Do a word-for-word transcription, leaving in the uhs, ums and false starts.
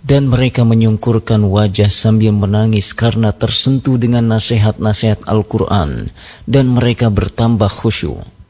Dan mereka menyungkurkan wajah sambil menangis karena tersentuh dengan nasihat-nasihat Al-Quran, dan mereka bertambah khusyuk.